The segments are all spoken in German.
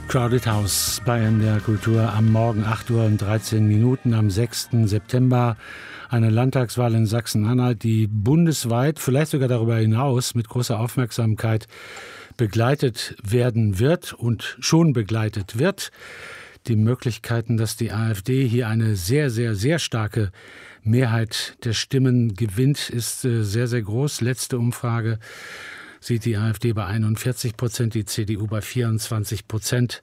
Crowded House bei NDR Kultur am Morgen 8:13 Uhr am 6. September. Eine Landtagswahl in Sachsen-Anhalt, die bundesweit, vielleicht sogar darüber hinaus, mit großer Aufmerksamkeit begleitet werden wird und schon begleitet wird. Die Möglichkeiten, dass die AfD hier eine sehr, sehr, sehr starke Mehrheit der Stimmen gewinnt, ist sehr, sehr groß. Letzte Umfrage sieht die AfD bei 41%, die CDU bei 24%,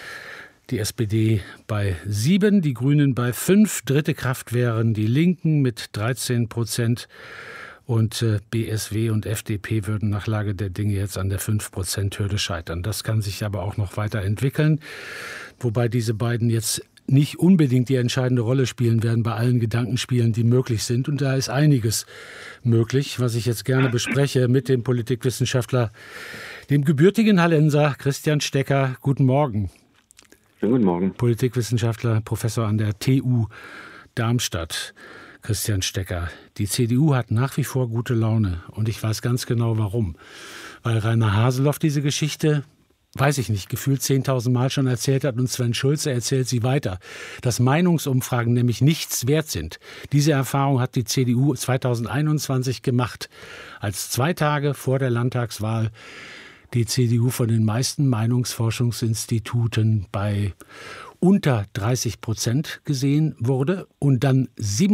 die SPD bei 7%, die Grünen bei 5%, dritte Kraft wären die Linken mit 13% und BSW und FDP würden nach Lage der Dinge jetzt an der 5%-Hürde scheitern. Das kann sich aber auch noch weiterentwickeln, wobei diese beiden jetzt nicht unbedingt die entscheidende Rolle spielen werden bei allen Gedankenspielen, die möglich sind. Und da ist einiges möglich, was ich jetzt gerne bespreche mit dem Politikwissenschaftler, dem gebürtigen Hallenser Christian Stecker. Guten Morgen. Schönen guten Morgen. Politikwissenschaftler, Professor an der TU Darmstadt. Christian Stecker, die CDU hat nach wie vor gute Laune. Und ich weiß ganz genau, warum. Weil Rainer Haseloff diese Geschichte, weiß ich nicht, gefühlt 10.000 Mal schon erzählt hat und Sven Schulze erzählt sie weiter, dass Meinungsumfragen nämlich nichts wert sind. Diese Erfahrung hat die CDU 2021 gemacht, als 2 Tage vor der Landtagswahl die CDU von den meisten Meinungsforschungsinstituten bei unter 30% gesehen wurde und dann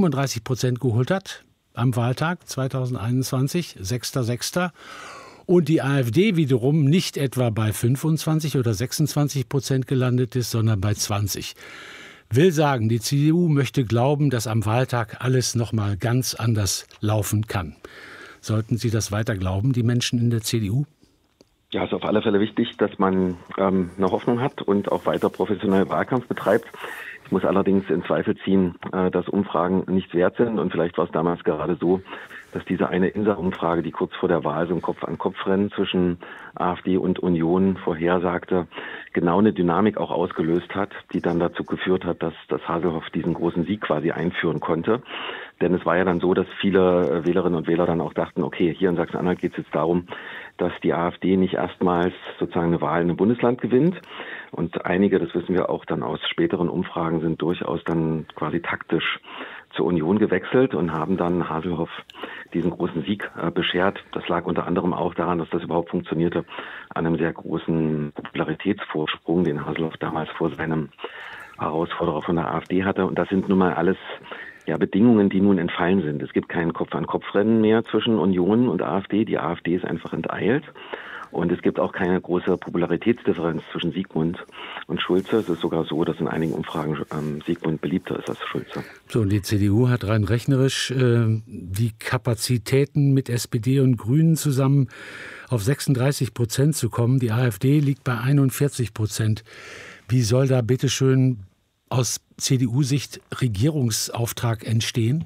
37% geholt hat am Wahltag 2021, 6.6. Und die AfD wiederum nicht etwa bei 25 oder 26% gelandet ist, sondern bei 20. Will sagen, die CDU möchte glauben, dass am Wahltag alles noch mal ganz anders laufen kann. Sollten Sie das weiter glauben, die Menschen in der CDU? Ja, ist auf alle Fälle wichtig, dass man eine Hoffnung hat und auch weiter professionell Wahlkampf betreibt. Ich muss allerdings in Zweifel ziehen, dass Umfragen nichts wert sind. Und vielleicht war es damals gerade so, dass diese eine INSA-Umfrage, die kurz vor der Wahl so ein Kopf-an-Kopf-Rennen zwischen AfD und Union vorhersagte, genau eine Dynamik auch ausgelöst hat, die dann dazu geführt hat, dass Haseloff diesen großen Sieg quasi einführen konnte. Denn es war ja dann so, dass viele Wählerinnen und Wähler dann auch dachten, okay, hier in Sachsen-Anhalt geht es jetzt darum, dass die AfD nicht erstmals sozusagen eine Wahl in einem Bundesland gewinnt. Und einige, das wissen wir auch dann aus späteren Umfragen, sind durchaus dann quasi taktisch zur Union gewechselt und haben dann Haseloff diesen großen Sieg beschert. Das lag unter anderem auch daran, dass das überhaupt funktionierte, an einem sehr großen Popularitätsvorsprung, den Haseloff damals vor seinem Herausforderer von der AfD hatte. Und das sind nun mal alles Bedingungen, die nun entfallen sind. Es gibt kein Kopf-an-Kopf-Rennen mehr zwischen Union und AfD. Die AfD ist einfach enteilt. Und es gibt auch keine große Popularitätsdifferenz zwischen Siegmund und Schulze. Es ist sogar so, dass in einigen Umfragen Siegmund beliebter ist als Schulze. So, und die CDU hat rein rechnerisch die Kapazitäten mit SPD und Grünen zusammen auf 36% zu kommen. Die AfD liegt bei 41%. Wie soll da bitteschön aus CDU-Sicht Regierungsauftrag entstehen?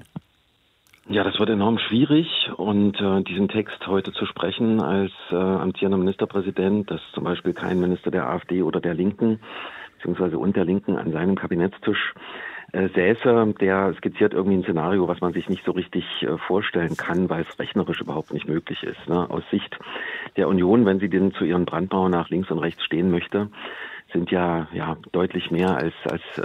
Ja, das wird enorm schwierig und diesen Text heute zu sprechen als amtierender Ministerpräsident, dass zum Beispiel kein Minister der AfD oder der Linken beziehungsweise und der Linken an seinem Kabinettstisch säße, der skizziert irgendwie ein Szenario, was man sich nicht so richtig vorstellen kann, weil es rechnerisch überhaupt nicht möglich ist. Ne? Aus Sicht der Union, wenn sie denn zu ihren Brandmauern nach links und rechts stehen möchte, sind ja deutlich mehr als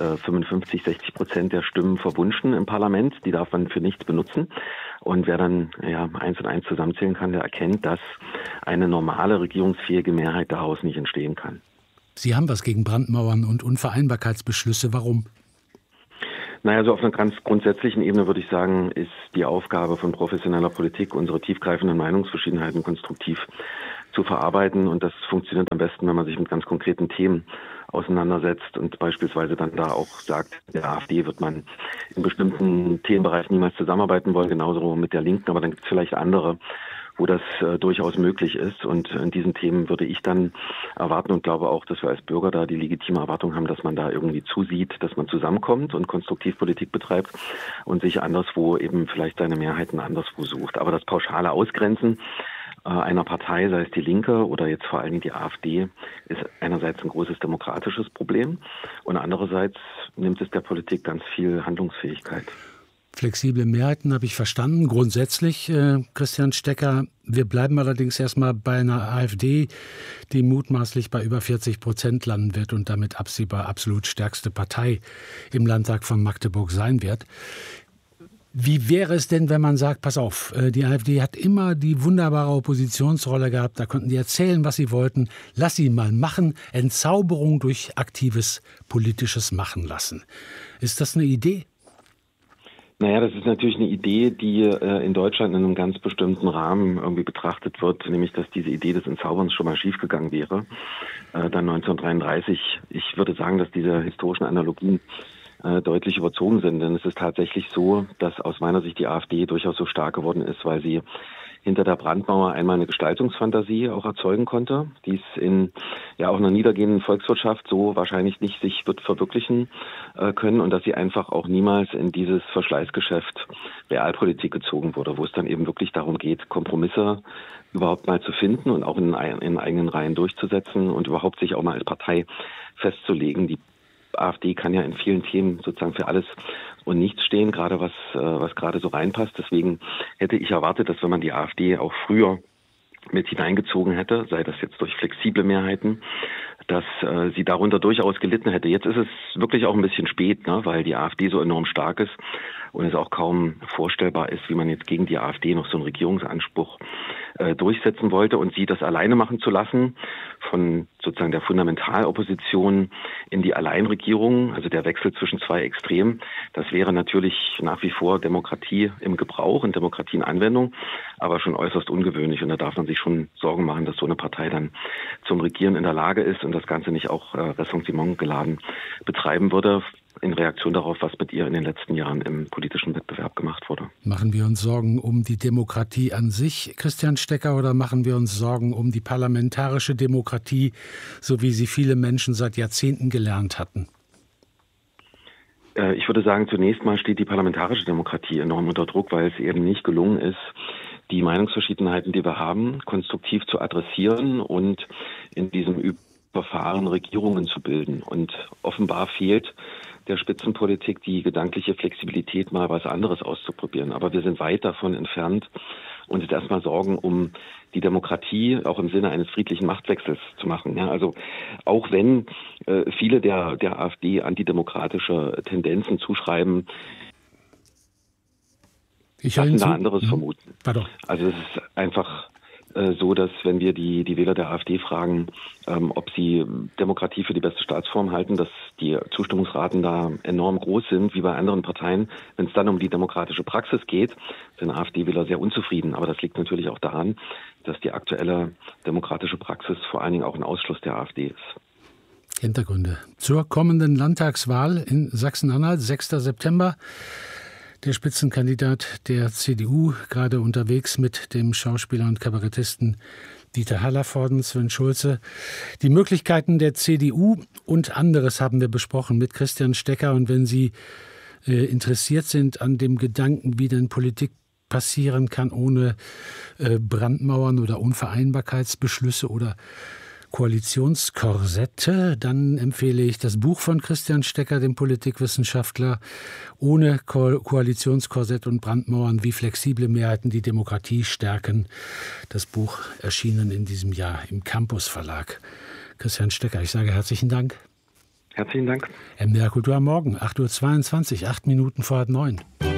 55-60% der Stimmen verwunschen im Parlament. Die darf man für nichts benutzen. Und wer dann 1 und 1 zusammenzählen kann, der erkennt, dass eine normale regierungsfähige Mehrheit daraus nicht entstehen kann. Sie haben was gegen Brandmauern und Unvereinbarkeitsbeschlüsse. Warum? Naja, so auf einer ganz grundsätzlichen Ebene würde ich sagen, ist die Aufgabe von professioneller Politik, unsere tiefgreifenden Meinungsverschiedenheiten konstruktiv zu verarbeiten. Und das funktioniert am besten, wenn man sich mit ganz konkreten Themen auseinandersetzt und beispielsweise dann da auch sagt, der AfD wird man in bestimmten Themenbereichen niemals zusammenarbeiten wollen, genauso mit der Linken, aber dann gibt es vielleicht andere, wo das durchaus möglich ist. Und in diesen Themen würde ich dann erwarten und glaube auch, dass wir als Bürger da die legitime Erwartung haben, dass man da irgendwie zusieht, dass man zusammenkommt und konstruktiv Politik betreibt und sich anderswo eben vielleicht seine Mehrheiten anderswo sucht. Aber das pauschale Ausgrenzen einer Partei, sei es die Linke oder jetzt vor allen Dingen die AfD, ist einerseits ein großes demokratisches Problem und andererseits nimmt es der Politik ganz viel Handlungsfähigkeit. Flexible Mehrheiten habe ich verstanden, grundsätzlich, Christian Stecker. Wir bleiben allerdings erstmal bei einer AfD, die mutmaßlich bei über 40% landen wird und damit absehbar absolut stärkste Partei im Landtag von Magdeburg sein wird. Wie wäre es denn, wenn man sagt, pass auf, die AfD hat immer die wunderbare Oppositionsrolle gehabt, da konnten die erzählen, was sie wollten, lass sie mal machen, Entzauberung durch aktives politisches Machen lassen. Ist das eine Idee? Naja, das ist natürlich eine Idee, die in Deutschland in einem ganz bestimmten Rahmen irgendwie betrachtet wird, nämlich dass diese Idee des Entzauberns schon mal schiefgegangen wäre, dann 1933. Ich würde sagen, dass diese historischen Analogien deutlich überzogen sind, denn es ist tatsächlich so, dass aus meiner Sicht die AfD durchaus so stark geworden ist, weil sie hinter der Brandmauer einmal eine Gestaltungsfantasie auch erzeugen konnte, die es in auch einer niedergehenden Volkswirtschaft so wahrscheinlich nicht sich wird verwirklichen können und dass sie einfach auch niemals in dieses Verschleißgeschäft Realpolitik gezogen wurde, wo es dann eben wirklich darum geht, Kompromisse überhaupt mal zu finden und auch in eigenen Reihen durchzusetzen und überhaupt sich auch mal als Partei festzulegen. Die AfD kann ja in vielen Themen sozusagen für alles und nichts stehen, gerade was gerade so reinpasst. Deswegen hätte ich erwartet, dass wenn man die AfD auch früher mit hineingezogen hätte, sei das jetzt durch flexible Mehrheiten, dass sie darunter durchaus gelitten hätte. Jetzt ist es wirklich auch ein bisschen spät, ne, weil die AfD so enorm stark ist und es auch kaum vorstellbar ist, wie man jetzt gegen die AfD noch so einen Regierungsanspruch durchsetzen wollte und sie das alleine machen zu lassen, von sozusagen der Fundamentalopposition in die Alleinregierung, also der Wechsel zwischen zwei Extremen. Das wäre natürlich nach wie vor Demokratie im Gebrauch und Demokratie in Anwendung, aber schon äußerst ungewöhnlich. Und da darf man sich schon Sorgen machen, dass so eine Partei dann zum Regieren in der Lage ist und das Ganze nicht auch Ressentiment geladen betreiben würde, in Reaktion darauf, was mit ihr in den letzten Jahren im politischen Wettbewerb gemacht wurde. Machen wir uns Sorgen um die Demokratie an sich, Christian Stecker, oder machen wir uns Sorgen um die parlamentarische Demokratie, so wie sie viele Menschen seit Jahrzehnten gelernt hatten? Ich würde sagen, zunächst mal steht die parlamentarische Demokratie enorm unter Druck, weil es eben nicht gelungen ist, die Meinungsverschiedenheiten, die wir haben, konstruktiv zu adressieren und in diesem Verfahren Regierungen zu bilden. Und offenbar fehlt der Spitzenpolitik die gedankliche Flexibilität, mal was anderes auszuprobieren. Aber wir sind weit davon entfernt, uns jetzt erstmal Sorgen um die Demokratie auch im Sinne eines friedlichen Machtwechsels zu machen. Ja, also auch wenn viele der AfD antidemokratische Tendenzen zuschreiben, lassen da anderes vermuten. Pardon. Also es ist einfach so, dass wenn wir die Wähler der AfD fragen, ob sie Demokratie für die beste Staatsform halten, dass die Zustimmungsraten da enorm groß sind, wie bei anderen Parteien. Wenn es dann um die demokratische Praxis geht, sind AfD-Wähler sehr unzufrieden. Aber das liegt natürlich auch daran, dass die aktuelle demokratische Praxis vor allen Dingen auch ein Ausschluss der AfD ist. Hintergründe zur kommenden Landtagswahl in Sachsen-Anhalt, 6. September. Der Spitzenkandidat der CDU, gerade unterwegs mit dem Schauspieler und Kabarettisten Dieter Hallervorden, Sven Schulze. Die Möglichkeiten der CDU und anderes haben wir besprochen mit Christian Stecker. Und wenn Sie interessiert sind an dem Gedanken, wie denn Politik passieren kann ohne Brandmauern oder Unvereinbarkeitsbeschlüsse oder Koalitionskorsette, dann empfehle ich das Buch von Christian Stecker, dem Politikwissenschaftler, ohne Koalitionskorsett und Brandmauern, wie flexible Mehrheiten die Demokratie stärken. Das Buch erschienen in diesem Jahr im Campus Verlag. Christian Stecker, ich sage herzlichen Dank. Herzlichen Dank. MDR Kultur am Morgen, 8:22 Uhr, 8 Minuten vor 9.